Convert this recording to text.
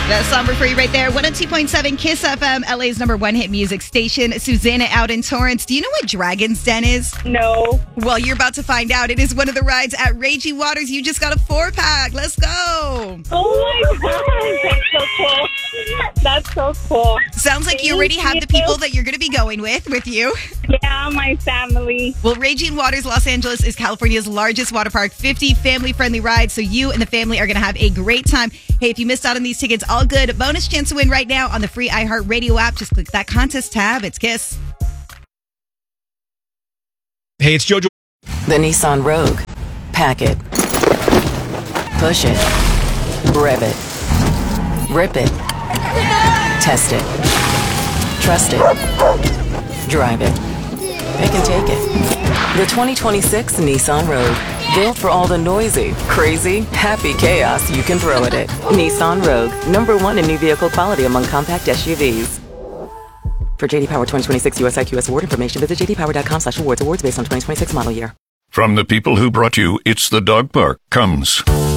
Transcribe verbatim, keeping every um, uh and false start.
That's Somber for you right there. one oh two point seven Kiss F M, L A's number one hit music station. Susanna out in Torrance. Do you know what Dragon's Den is? No. Well, you're about to find out. It is one of the rides at Raging Waters. You just got a four-pack. Let's go. Oh, my gosh. That's so cool. That's so cool. Sounds like you already have the people that you're going to be going with, with you. Yeah, my family. Well, Raging Waters Los Angeles is California's largest water park. fifty family-friendly rides, so you and the family are going to have a great time. Hey, if you missed out on these tickets, all good. Bonus chance to win right now on the free iHeartRadio app. Just click that contest tab. It's Kiss. Hey, it's JoJo. The Nissan Rogue. Pack it. Push it. Rev it. Rip it. Test it. Trust it. Drive it. Pick and take it. The twenty twenty-six Nissan Rogue. Built for all the noisy, crazy, happy chaos you can throw at it. Nissan Rogue. Number one in new vehicle quality among compact S U Vs. For J D Power twenty twenty-six U S I Q S award information, visit j d power dot com slash awards. Awards based on twenty twenty-six model year. From the people who brought you It's the Dog Park comes